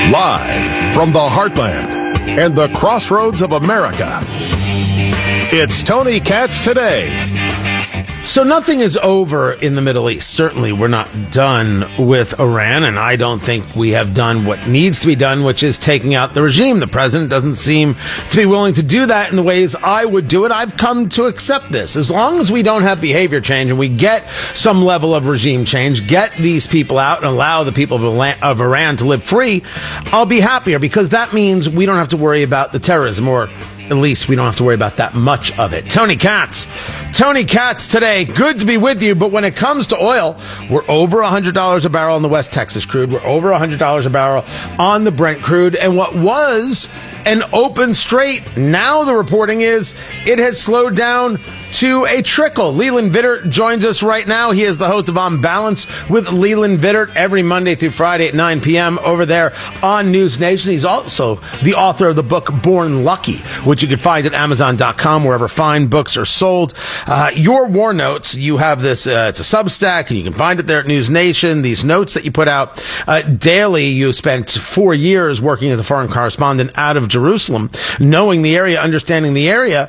Live from the heartland and the crossroads of America, it's Tony Katz Today. So nothing is over in the Middle East. Certainly we're not done with Iran, and I don't think we have done what needs to be done, which is taking out the regime. The president doesn't seem to be willing to do that in the ways I would do it. I've come to accept this. As long as we don't have behavior change and we get some level of regime change, get these people out and allow the people of Iran to live free, I'll be happier, because that means we don't have to worry about the terrorism, or at least we don't have to worry about that much of it. Tony Katz Today. Good to be with you. But when it comes to oil, we're over $100 a barrel on the West Texas crude. We're over $100 a barrel on the Brent crude. And what was an open straight, now the reporting is it has slowed down to a trickle. Leland Vittert joins us right now. He is the host of On Balance with Leland Vittert every Monday through Friday at 9 p.m. over there on News Nation. He's also the author of the book Born Lucky, which you can find at Amazon.com, wherever fine books are sold. Your war notes, you have this, it's a Substack, and you can find it there at News Nation. These notes that you put out daily. You spent 4 years working as a foreign correspondent out of Jerusalem, knowing the area, understanding the area.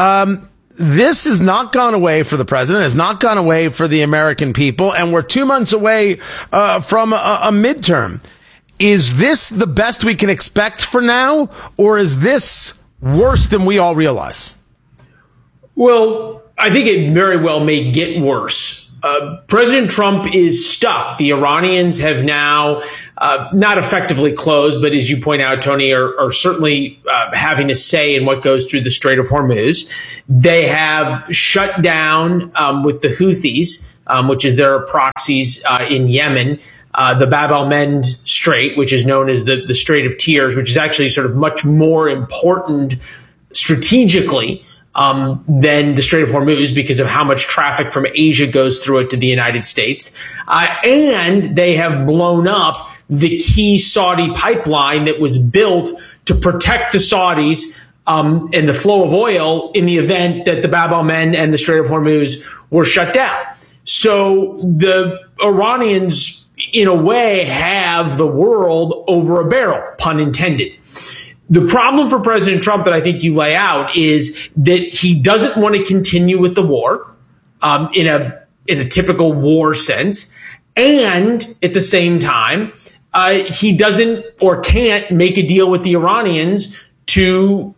This has not gone away for the president, has not gone away for the American people, and we're 2 months away from a midterm. Is this the best we can expect for now, or is this worse than we all realize? Well, I think it very well may get worse. President Trump is stuck. The Iranians have now not effectively closed, but as you point out, Tony, are certainly having a say in what goes through the Strait of Hormuz. They have shut down with the Houthis, which is their proxies in Yemen, the Bab el-Mandeb Strait, which is known as the Strait of Tears, which is actually sort of much more important strategically than the Strait of Hormuz, because of how much traffic from Asia goes through it to the United States. And they have blown up the key Saudi pipeline that was built to protect the Saudis and the flow of oil in the event that the Bab el-Mandeb and the Strait of Hormuz were shut down. So the Iranians, in a way, have the world over a barrel, pun intended. The problem for President Trump that I think you lay out is that he doesn't want to continue with the war in a typical war sense. And at the same time, he doesn't or can't make a deal with the Iranians to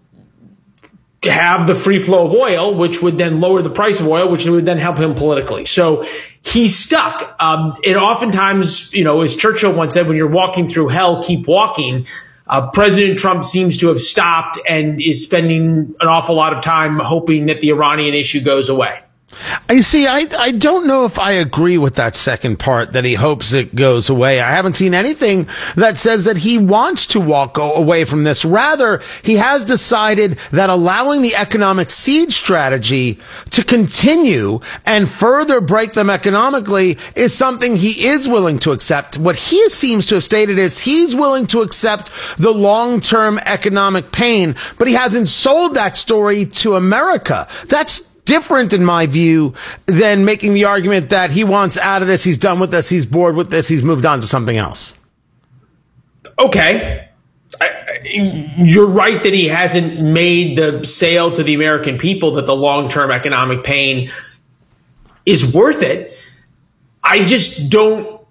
have the free flow of oil, which would then lower the price of oil, which would then help him politically. So he's stuck. And oftentimes, as Churchill once said, when you're walking through hell, keep walking. President Trump seems to have stopped and is spending an awful lot of time hoping that the Iranian issue goes away. I see. I don't know if I agree with that second part, that he hopes it goes away. I haven't seen anything that says that he wants to walk away from this. Rather, he has decided that allowing the economic siege strategy to continue and further break them economically is something he is willing to accept. What he seems to have stated is he's willing to accept the long-term economic pain, but he hasn't sold that story to America. That's different, in my view, than making the argument that he wants out of this, he's done with this, he's bored with this, he's moved on to something else. Okay. You're right that he hasn't made the sale to the American people that the long-term economic pain is worth it. I just don't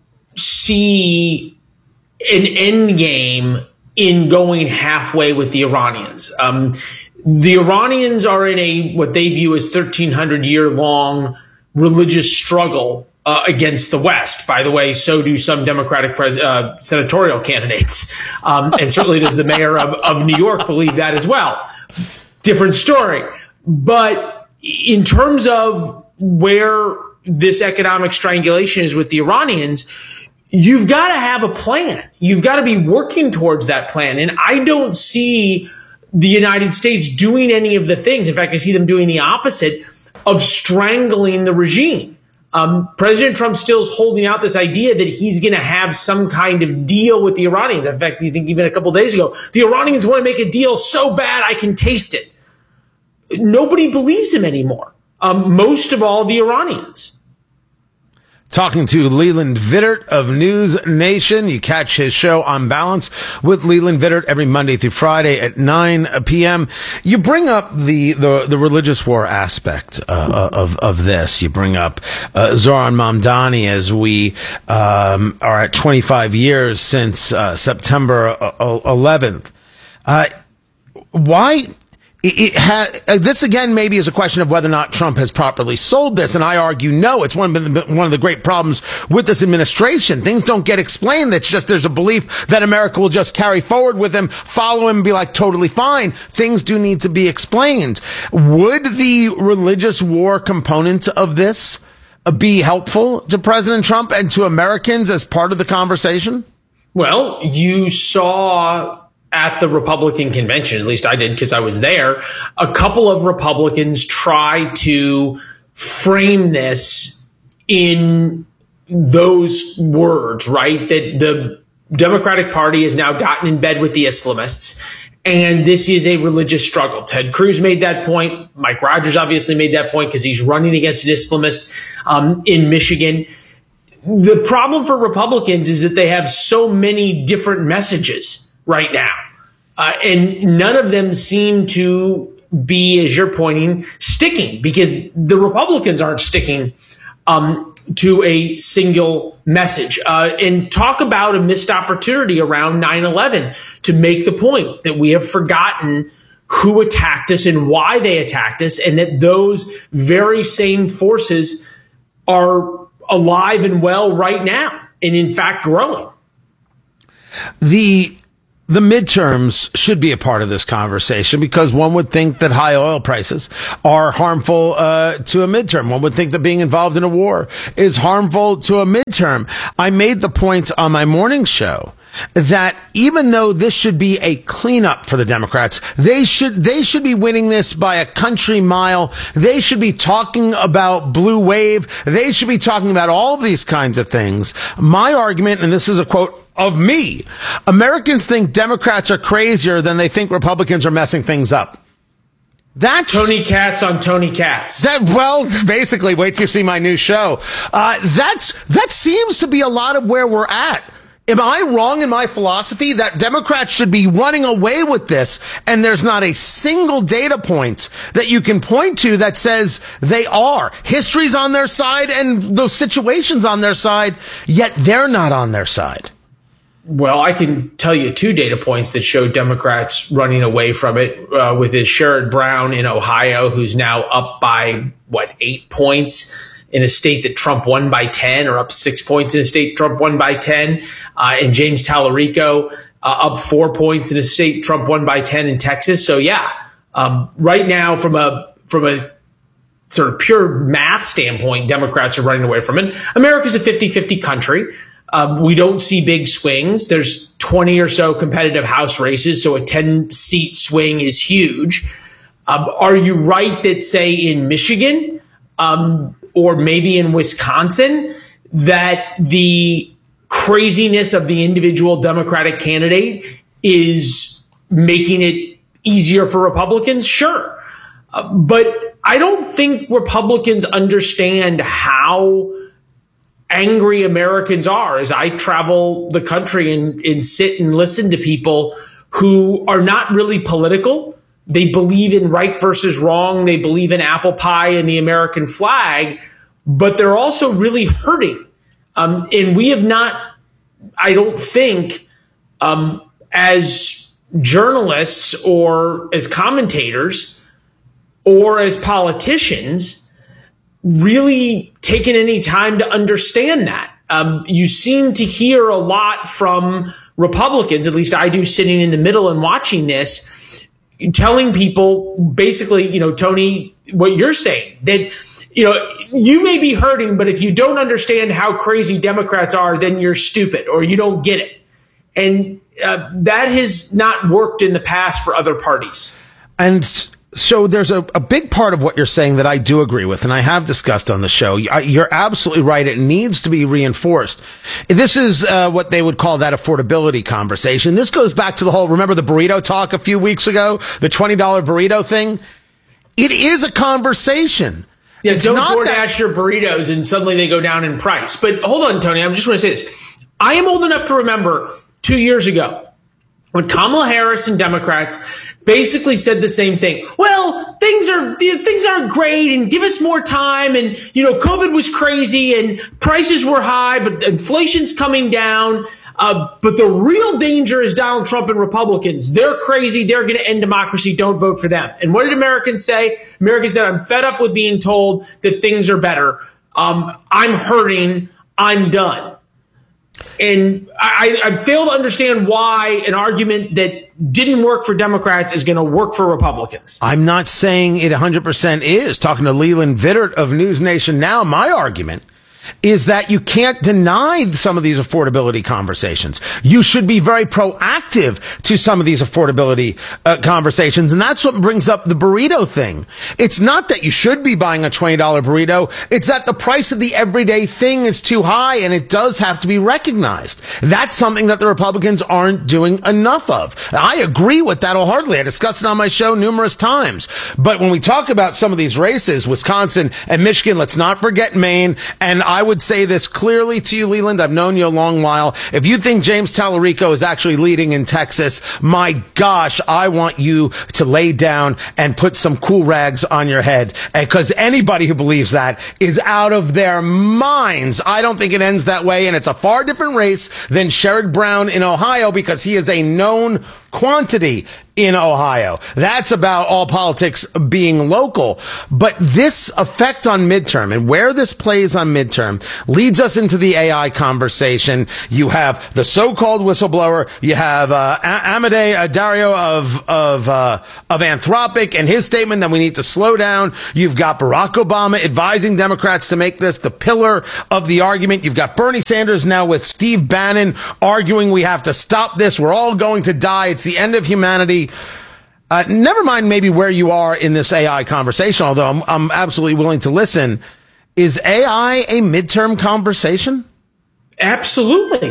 see an end game in going halfway with the Iranians. The Iranians are in what they view as 1,300-year-long religious struggle against the West. By the way, so do some Democratic senatorial candidates. And certainly does the mayor of New York believe that as well. Different story. But in terms of where this economic strangulation is with the Iranians, you've got to have a plan. You've got to be working towards that plan. And I don't see the United States doing any of the things. In fact, I see them doing the opposite of strangling the regime. President Trump still is holding out this idea that he's going to have some kind of deal with the Iranians. In fact, you think even a couple of days ago, the Iranians want to make a deal so bad I can taste it. Nobody believes him anymore. Most of all, the Iranians. Talking to Leland Vittert of News Nation. You catch his show On Balance with Leland Vittert every Monday through Friday at 9 p.m. You bring up the religious war aspect of this. You bring up Zohran Mamdani as we are at 25 years since September 11th. Why? This again maybe is a question of whether or not Trump has properly sold this, and I argue no. It's one of the great problems with this administration. Things don't get explained. It's just there's a belief that America will just carry forward with him, follow him, and be like totally fine. Things do need to be explained. Would the religious war component of this be helpful to President Trump and to Americans as part of the conversation? Well, you saw at the Republican convention, at least I did because I was there, a couple of Republicans try to frame this in those words, right? That the Democratic Party has now gotten in bed with the Islamists, and this is a religious struggle. Ted Cruz made that point. Mike Rogers obviously made that point because he's running against an Islamist in Michigan. The problem for Republicans is that they have so many different messages right now. And none of them seem to be, as you're pointing, sticking, because the Republicans aren't sticking to a single message. And talk about a missed opportunity around 9/11 to make the point that we have forgotten who attacked us and why they attacked us, and that those very same forces are alive and well right now, and in fact growing. The midterms should be a part of this conversation because one would think that high oil prices are harmful to a midterm. One would think that being involved in a war is harmful to a midterm. I made the point on my morning show that even though this should be a cleanup for the Democrats, they should be winning this by a country mile. They should be talking about blue wave. They should be talking about all of these kinds of things. My argument, and this is a quote of me, Americans think Democrats are crazier than they think Republicans are messing things up. That's Tony Katz on Tony Katz. Well, basically, wait till you see my new show. That seems to be a lot of where we're at. Am I wrong in my philosophy that Democrats should be running away with this, and there's not a single data point that you can point to that says they are? History's on their side and those situations on their side, yet they're not on their side. Well, I can tell you two data points that show Democrats running away from it, with this Sherrod Brown in Ohio, who's now up by, 8 points in a state that Trump won by 10, or up 6 points in a state Trump won by 10. And James Tallarico up 4 points in a state Trump won by 10 in Texas. So, yeah, right now from a sort of pure math standpoint, Democrats are running away from it. America's a 50-50 country. We don't see big swings. There's 20 or so competitive House races, so a 10-seat swing is huge. Are you right that, say, in Michigan or maybe in Wisconsin, that the craziness of the individual Democratic candidate is making it easier for Republicans? Sure. But I don't think Republicans understand how angry Americans are. As I travel the country and sit and listen to people who are not really political. They believe in right versus wrong. They believe in apple pie and the American flag, but they're also really hurting. And we have not, I don't think, as journalists or as commentators or as politicians, really taken any time to understand that. You seem to hear a lot from Republicans, at least I do, sitting in the middle and watching this, telling people basically, Tony, what you're saying, that, you may be hurting, but if you don't understand how crazy Democrats are, then you're stupid or you don't get it. And that has not worked in the past for other parties. And so there's a big part of what you're saying that I do agree with, and I have discussed on the show. You're absolutely right. It needs to be reinforced. This is what they would call that affordability conversation. This goes back to the whole, remember the burrito talk a few weeks ago, the $20 burrito thing? It is a conversation. Yeah, don't DoorDash your burritos and suddenly they go down in price. But hold on, Tony, I just want to say this. I am old enough to remember 2 years ago when Kamala Harris and Democrats basically said the same thing. Well, things aren't great and give us more time. And, COVID was crazy and prices were high, but inflation's coming down. But the real danger is Donald Trump and Republicans. They're crazy. They're going to end democracy. Don't vote for them. And what did Americans say? Americans said, I'm fed up with being told that things are better. I'm hurting. I'm done. And I fail to understand why an argument that didn't work for Democrats is going to work for Republicans. I'm not saying it 100% is. Talking to Leland Vittert of News Nation Now, my argument is that you can't deny some of these affordability conversations. You should be very proactive to some of these affordability conversations. And that's what brings up the burrito thing. It's not that you should be buying a $20 burrito. It's that the price of the everyday thing is too high and it does have to be recognized. That's something that the Republicans aren't doing enough of. I agree with that wholeheartedly. I discussed it on my show numerous times. But when we talk about some of these races, Wisconsin and Michigan, let's not forget Maine. And I would say this clearly to you, Leland. I've known you a long while. If you think James Tallarico is actually leading in Texas, my gosh, I want you to lay down and put some cool rags on your head. Because anybody who believes that is out of their minds. I don't think it ends that way. And it's a far different race than Sherrod Brown in Ohio because he is a known quantity in Ohio. That's about all politics being local. But this effect on midterm and where this plays on midterm leads us into the AI conversation. You have the so-called whistleblower. You have Amedeo Dario of Anthropic and his statement that we need to slow down. You've got Barack Obama advising Democrats to make this the pillar of the argument. You've got Bernie Sanders now with Steve Bannon arguing we have to stop this. We're all going to die. It's the end of humanity. Never mind maybe where you are in this AI conversation, although I'm absolutely willing to listen. Is AI a midterm conversation? Absolutely.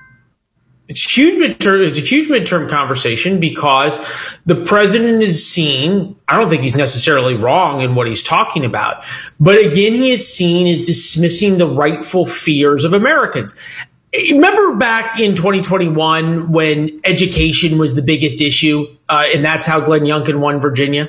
It's a huge midterm conversation because the president is seen, I don't think he's necessarily wrong in what he's talking about, but again, he is seen as dismissing the rightful fears of Americans. Remember back in 2021 when education was the biggest issue, and that's how Glenn Youngkin won Virginia?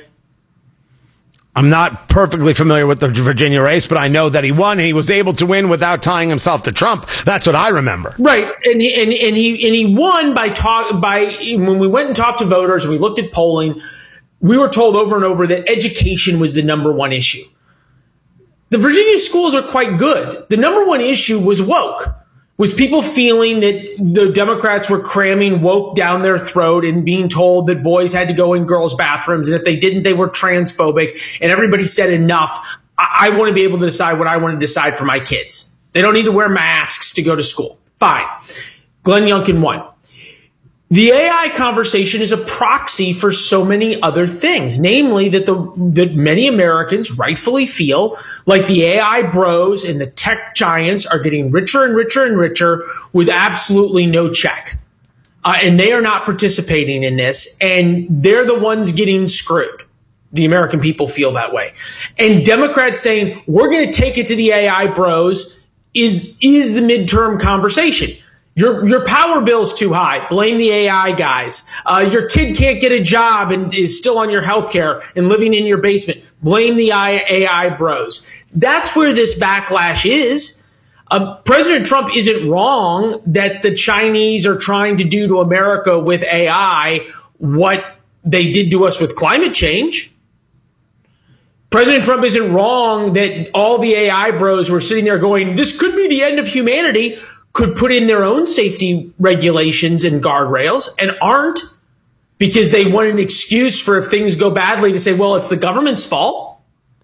I'm not perfectly familiar with the Virginia race, but I know that he won and he was able to win without tying himself to Trump. That's what I remember. Right. And he won by when we went and talked to voters and we looked at polling, we were told over and over that education was the number one issue. The Virginia schools are quite good. The number one issue was woke. Was people feeling that the Democrats were cramming woke down their throat and being told that boys had to go in girls' bathrooms, and if they didn't, they were transphobic, and everybody said enough. I want to be able to decide what I want to decide for my kids. They don't need to wear masks to go to school. Fine. Glenn Youngkin won. The AI conversation is a proxy for so many other things, namely that many Americans rightfully feel like the AI bros and the tech giants are getting richer and richer and richer with absolutely no check. And they are not participating in this, and they're the ones getting screwed. The American people feel that way. And Democrats saying, we're going to take it to the AI bros is the midterm conversation. Your power bill's too high. Blame the AI guys. Your kid can't get a job and is still on your health care and living in your basement. Blame the AI bros. That's where this backlash is. President Trump isn't wrong that the Chinese are trying to do to America with AI what they did to us with climate change. President Trump isn't wrong that all the AI bros who are sitting there going, this could be the end of humanity, could put in their own safety regulations and guardrails and aren't, because they want an excuse for if things go badly to say, well, it's the government's fault.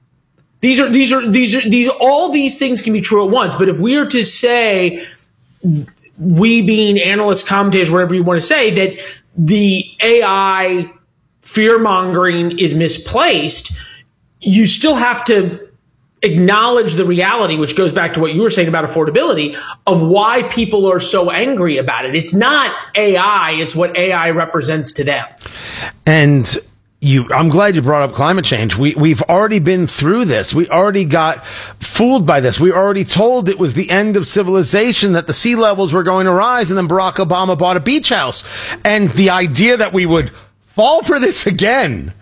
All these things can be true at once. But if we are to say, we being analysts, commentators, whatever you want to say, that the AI fear mongering is misplaced, you still have to acknowledge the reality, which goes back to what you were saying about affordability, of why people are so angry about it. It's not AI, it's what AI represents to them. And I'm glad you brought up climate change. We've already been through this. We already got fooled by this. We were already told it was the end of civilization, that the sea levels were going to rise, and then Barack Obama bought a beach house. And the idea that we would fall for this again,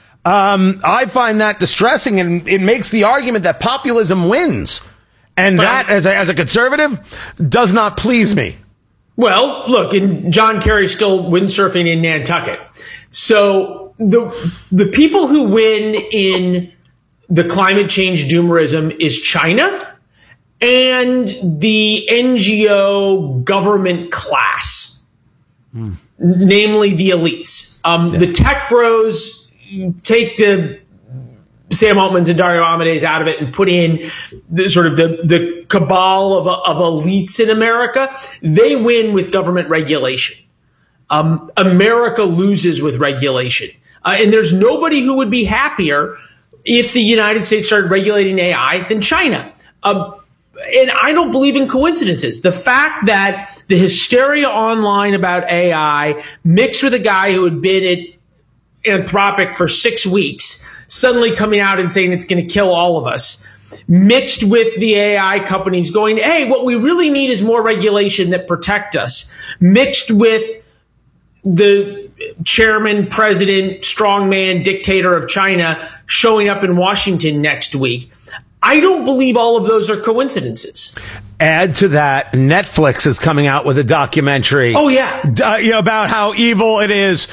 I find that distressing, and it makes the argument that populism wins. And that, as a conservative, does not please me. Well, look, and John Kerry's still windsurfing in Nantucket. So the people who win in the climate change doomerism is China and the NGO government class, namely the elites. The tech bros take the Sam Altmans and Dario Amodei's out of it and put in the sort of the cabal of elites in America. They win with government regulation. America loses with regulation. And there's nobody who would be happier if the United States started regulating AI than China. And I don't believe in coincidences. The fact that the hysteria online about AI mixed with a guy who had been at Anthropic for 6 weeks, suddenly coming out and saying it's going to kill all of us, mixed with the AI companies going, hey, what we really need is more regulation that protect us, mixed with the chairman, president, strongman, dictator of China showing up in Washington next week. I don't believe all of those are coincidences. Add to that, Netflix is coming out with a documentary. Oh, yeah. About how evil it is.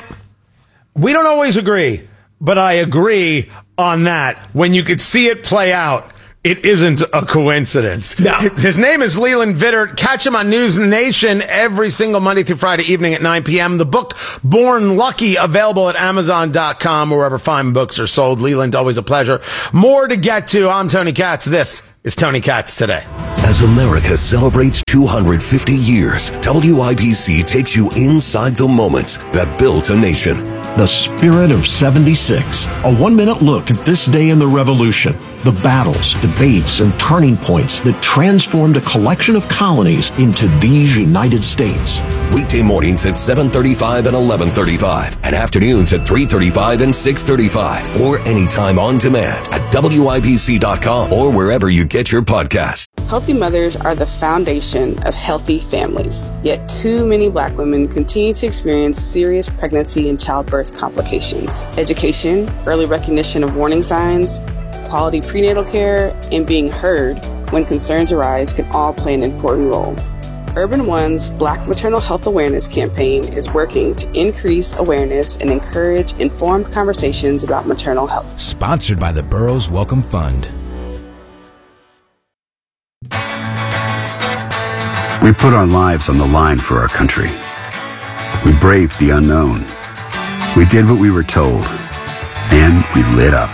We don't always agree, but I agree on that. When you could see it play out, it isn't a coincidence. No. His name is Leland Vittert. Catch him on News Nation every single Monday through Friday evening at 9 p.m. The book, Born Lucky, available at Amazon.com or wherever fine books are sold. Leland, always a pleasure. More to get to. I'm Tony Katz. This is Tony Katz Today. As America celebrates 250 years, WIBC takes you inside the moments that built a nation. The Spirit of 76, a 1-minute look at this day in the Revolution, the battles, debates, and turning points that transformed a collection of colonies into these United States. Weekday mornings at 7:35 and 11:35, and afternoons at 3:35 and 6:35, or anytime on demand at WIBC.com or wherever you get your podcasts. Healthy mothers are the foundation of healthy families, yet too many Black women continue to experience serious pregnancy and childbirth complications. Education, early recognition of warning signs, quality prenatal care, and being heard when concerns arise can all play an important role. Urban One's Black Maternal Health Awareness Campaign is working to increase awareness and encourage informed conversations about maternal health. Sponsored by the Burroughs Welcome Fund. We put our lives on the line for our country. We braved the unknown. We did what we were told, and we lit up.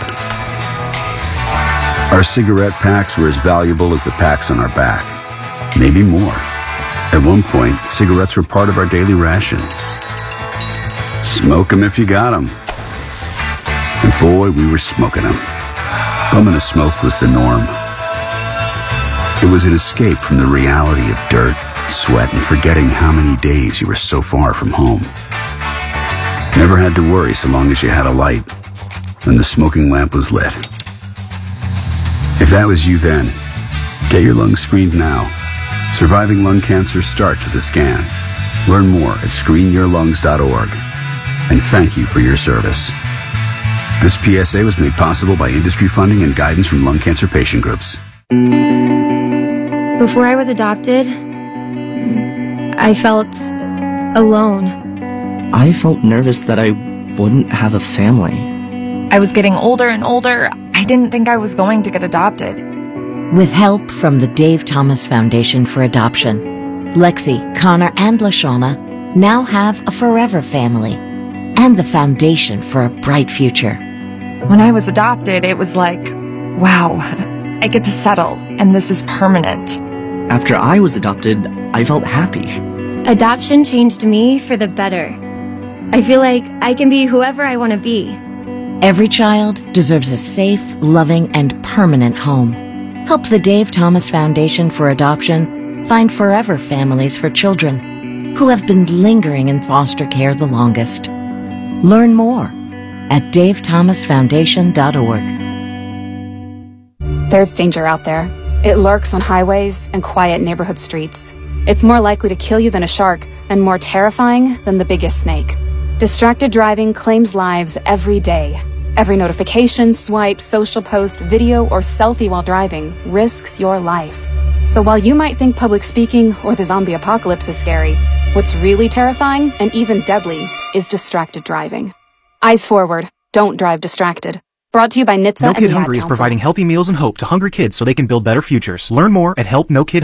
Our cigarette packs were as valuable as the packs on our back, maybe more. At one point, cigarettes were part of our daily ration. Smoke 'em if you got 'em. And boy, we were smoking 'em. Bumming a smoke was the norm. It was an escape from the reality of dirt, sweat, and forgetting how many days you were so far from home. Never had to worry so long as you had a light, and the smoking lamp was lit. If that was you then, get your lungs screened now. Surviving lung cancer starts with a scan. Learn more at screenyourlungs.org. And thank you for your service. This PSA was made possible by industry funding and guidance from lung cancer patient groups. Before I was adopted, I felt alone. I felt nervous that I wouldn't have a family. I was getting older and older. I didn't think I was going to get adopted. With help from the Dave Thomas Foundation for Adoption, Lexi, Connor, and LaShawna now have a forever family and the foundation for a bright future. When I was adopted, it was like, wow, I get to settle, and this is permanent. After I was adopted, I felt happy. Adoption changed me for the better. I feel like I can be whoever I want to be. Every child deserves a safe, loving, and permanent home. Help the Dave Thomas Foundation for Adoption find forever families for children who have been lingering in foster care the longest. Learn more at davethomasfoundation.org. There's danger out there. It lurks on highways and quiet neighborhood streets. It's more likely to kill you than a shark, and more terrifying than the biggest snake. Distracted driving claims lives every day. Every notification, swipe, social post, video, or selfie while driving risks your life. So while you might think public speaking or the zombie apocalypse is scary, what's really terrifying and even deadly is distracted driving. Eyes forward. Don't drive distracted. Brought to you by NHTSA No and Kid the Ad Hungry is Council. providing healthy meals and hope to hungry kids so they can build better futures. Learn more at helpnokidhungry.org.